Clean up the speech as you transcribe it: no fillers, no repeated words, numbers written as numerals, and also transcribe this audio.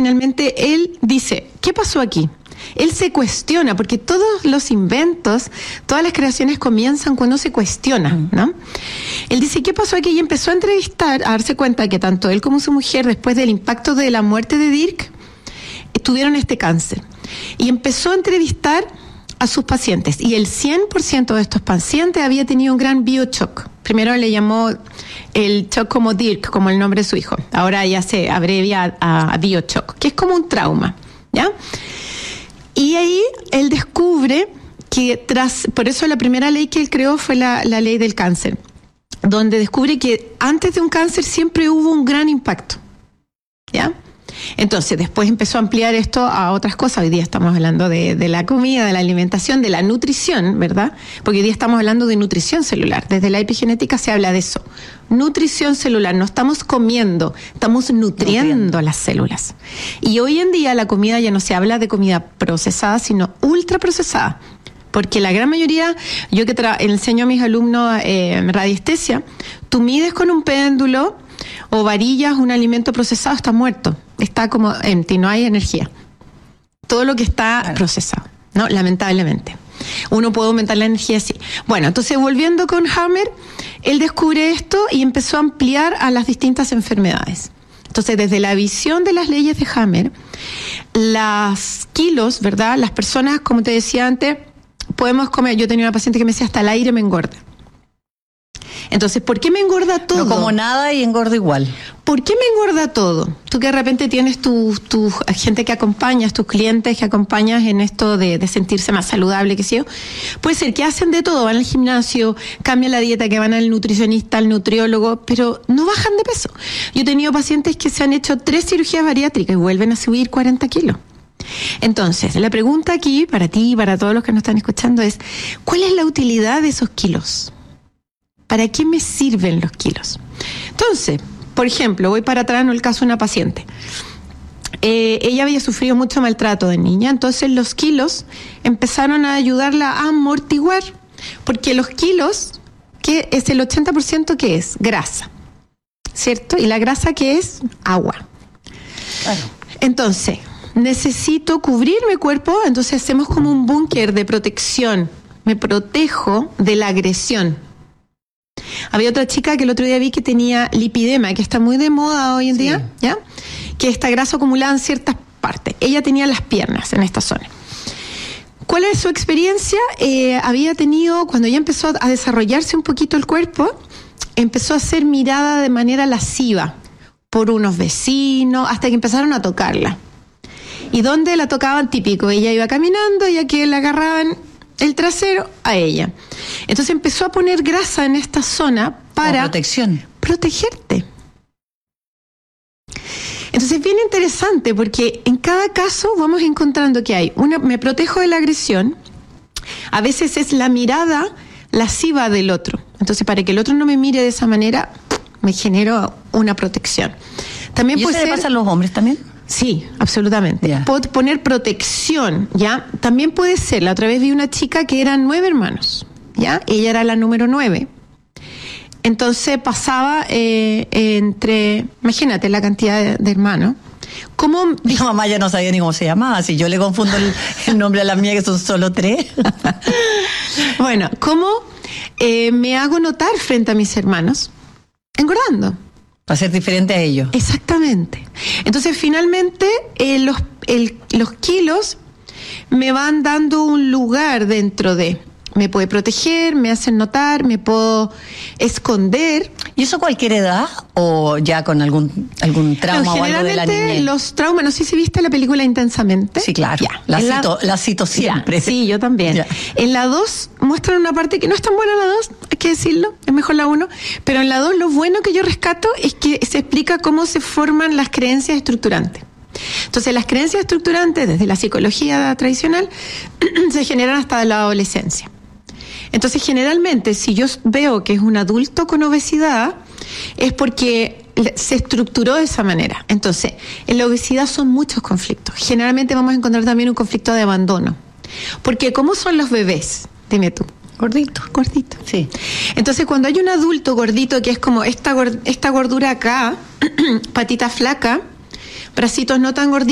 finalmente él dice, ¿qué pasó aquí? Él se cuestiona, porque todos los inventos, todas las creaciones comienzan cuando se cuestiona, ¿no? Él dice, ¿qué pasó aquí? Y empezó a entrevistar, a darse cuenta que tanto él como su mujer, después del impacto de la muerte de Dirk, tuvieron este cáncer. Y empezó a entrevistar a sus pacientes. Y el 100% de estos pacientes había tenido un gran bioshock. Primero le llamó el shock como Dirk, como el nombre de su hijo. Ahora ya se abrevia a bioshock, que es como un trauma, ¿ya? Y ahí él descubre que por eso la primera ley que él creó fue la ley del cáncer, donde descubre que antes de un cáncer siempre hubo un gran impacto, ¿ya? Entonces después empezó a ampliar esto a otras cosas. Hoy día estamos hablando de la comida, de la alimentación, de la nutrición, ¿verdad? Porque hoy día estamos hablando de nutrición celular. Desde la epigenética se habla de eso. Nutrición celular, no estamos comiendo, estamos nutriendo las células. Y hoy en día la comida ya no se habla de comida procesada, sino ultraprocesada. Porque la gran mayoría, yo que enseño a mis alumnos radiestesia, tú mides con un péndulo o varillas un alimento procesado, está muerto, está como empty, no hay energía. Todo lo que está procesado, ¿no? Lamentablemente. Uno puede aumentar la energía así. Bueno, entonces volviendo con Hammer, él descubre esto y empezó a ampliar a las distintas enfermedades. Entonces, desde la visión de las leyes de Hammer, las kilos, ¿verdad? Las personas, como te decía antes, podemos comer. Yo tenía una paciente que me decía, hasta el aire me engorda. Entonces, ¿por qué me engorda todo? No como nada y engordo igual. ¿Por qué me engorda todo? Tú que de repente tienes tu gente que acompañas, tus clientes que acompañas en esto de sentirse más saludable, qué sé yo. Puede ser que hacen de todo, van al gimnasio, cambian la dieta, que van al nutricionista, al nutriólogo, pero no bajan de peso. Yo he tenido pacientes que se han hecho 3 cirugías bariátricas y vuelven a subir 40 kilos. Entonces, la pregunta aquí, para ti y para todos los que nos están escuchando es, ¿cuál es la utilidad de esos kilos? ¿Para qué me sirven los kilos? Entonces, por ejemplo, voy para atrás en el caso de una paciente. Ella había sufrido mucho maltrato de niña, entonces los kilos empezaron a ayudarla a amortiguar, porque los kilos, que es el 80%, ¿qué es? Grasa, ¿cierto? Y la grasa, ¿qué es? Agua. Claro. Entonces, necesito cubrir mi cuerpo, entonces hacemos como un búnker de protección. Me protejo de la agresión. Había otra chica que el otro día vi que tenía lipidema, que está muy de moda hoy en día, ¿ya? Que esta grasa acumulada en ciertas partes. Ella tenía las piernas en esta zona. ¿Cuál es su experiencia? Había tenido, cuando ya empezó a desarrollarse un poquito el cuerpo, empezó a ser mirada de manera lasciva por unos vecinos, hasta que empezaron a tocarla. ¿Y dónde la tocaban? Típico, ella iba caminando y aquí la agarraban el trasero a ella. Entonces empezó a poner grasa en esta zona para protegerte. Entonces es bien interesante porque en cada caso vamos encontrando que hay me protejo de la agresión, a veces es la mirada lasciva del otro. Entonces para que el otro no me mire de esa manera, me genero una protección. También ¿Y eso le pasa a los hombres también? Sí, absolutamente. Yeah. Puedo poner protección, ¿ya? También puede ser, la otra vez vi una chica que eran 9 hermanos, ¿ya? Ella era la número 9. Entonces pasaba imagínate la cantidad de hermanos. ¿Cómo? Mi mamá ya no sabía ni cómo se llamaba, si yo le confundo el nombre a la mía, que son solo 3. Bueno, ¿cómo me hago notar frente a mis hermanos? Engordando. Para ser diferente a ellos. Exactamente. Entonces, finalmente, los kilos me van dando un lugar dentro de... Me puede proteger, me hacen notar, me puedo esconder. ¿Y eso a cualquier edad o ya con algún trauma o algo de la niñez? Los traumas, no sé si viste la película Intensamente. Sí, claro. Ya, la cito siempre. Ya, sí, yo también. Ya. En la 2 muestran una parte que no es tan buena la 2, hay que decirlo, es mejor la 1. Pero en la 2 lo bueno que yo rescato es que se explica cómo se forman las creencias estructurantes. Entonces, las creencias estructurantes, desde la psicología tradicional, se generan hasta la adolescencia. Entonces, generalmente, si yo veo que es un adulto con obesidad, es porque se estructuró de esa manera. Entonces, en la obesidad son muchos conflictos. Generalmente vamos a encontrar también un conflicto de abandono. Porque, ¿cómo son los bebés? Dime tú. Gordito. Sí. Entonces, cuando hay un adulto gordito, que es como esta gordura acá, patita flaca, bracitos no tan gorditos,